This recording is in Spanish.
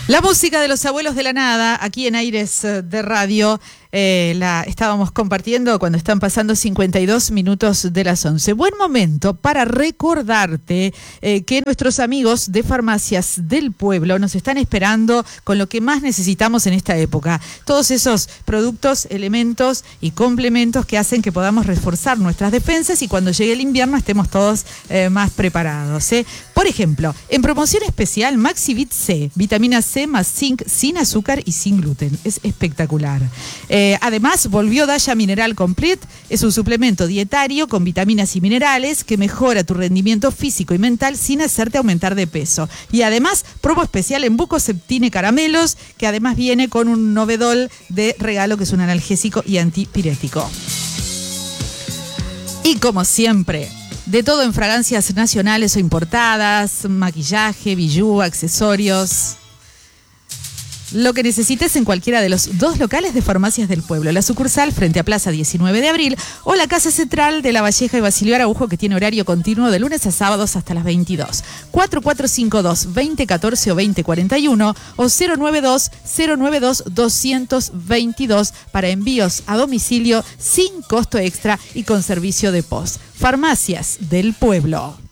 La música de los abuelos de la nada, aquí en Aires de Radio, la estábamos compartiendo cuando están pasando 52 minutos de las 11. Buen momento para recordarte que nuestros amigos de Farmacias del Pueblo nos están esperando con lo que más necesitamos en esta época. Todos esos productos, elementos y complementos que hacen que podamos reforzar nuestras defensas y cuando llegue el invierno estemos todos más preparados. Por ejemplo, en promoción especial, Maxivit C, vitamina C más zinc sin azúcar y sin gluten. Es espectacular. Además, volvió Daya Mineral Complete. Es un suplemento dietario con vitaminas y minerales que mejora tu rendimiento físico y mental sin hacerte aumentar de peso. Y además, promo especial en Bucoseptine Caramelos, que además viene con un novedol de regalo que es un analgésico y antipirético. Y como siempre, de todo en fragancias nacionales o importadas, maquillaje, bijú, accesorios. Lo que necesites en cualquiera de los dos locales de Farmacias del Pueblo, la sucursal frente a Plaza 19 de Abril o la Casa Central de La Valleja y Basilio Araujo, que tiene horario continuo de lunes a sábados hasta las 22. 4452-2014 o 2041 o 092-222 para envíos a domicilio sin costo extra y con servicio de post. Farmacias del Pueblo.